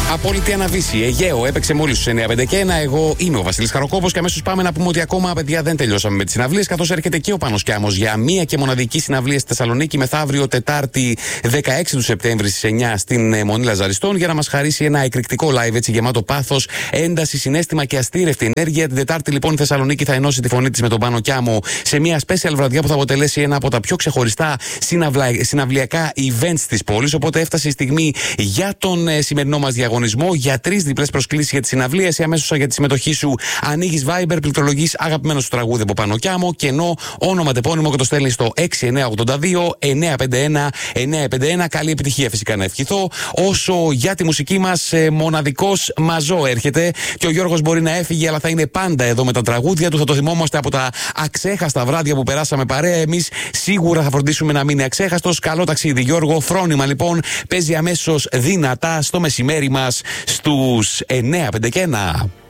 Απόλυτη αναβίση. Αιγαίο έπαιξε μόλις στους 9-5-1. Εγώ είμαι ο Βασίλης Χαροκόπος και αμέσως πάμε να πούμε ότι ακόμα, παιδιά, δεν τελειώσαμε με τις συναυλίες, καθώς έρχεται και ο Πάνος Κιάμος για μία και μοναδική συναυλία στη Θεσσαλονίκη μεθαύριο Τετάρτη 16 του Σεπτέμβρη στις 9 στην Μονή Λαζαριστών, για να μας χαρίσει ένα εκρηκτικό live, έτσι γεμάτο πάθος, ένταση, συναίσθημα και αστήρευτη ενέργεια. Την Τετάρτη, λοιπόν, η Θεσσαλονίκη θα ενώσει τη φωνή της με τον Πάνο Κιάμο σε μια special βραδιά που θα αποτελέσει ένα από τα πιο ξεχωριστά συναυλιακά events της πόλης. Οπότε έφτασε η στιγμή για τον σημερινό μας διαγωνισμό για 3 διπλές προσκλήσεις για τη συναυλία. Εσύ αμέσως για τη συμμετοχή σου ανοίγεις Viber, πληκτρολογείς αγαπημένο σου τραγούδι από Πάνο Κιάμο, κενό, όνομα, τεπώνυμο και το στέλνεις στο 6982-951-951. Καλή επιτυχία, φυσικά, να ευχηθώ. Όσο για τη μουσική μας, μοναδικός Μαζό έρχεται και ο Γιώργος μπορεί να έφυγε, αλλά θα είναι πάντα εδώ με τα τραγούδια του. Θα το θυμόμαστε από τα αξέχαστα βράδια που περάσαμε παρέα. Εμείς σίγουρα θα φροντίσουμε να μείνει αξέχαστος. Καλό ταξίδι, Γιώργο. Φρόνημα, λοιπόν, παίζει αμέσως δυνατά στο μεσημέρι μας στους 9-5-1.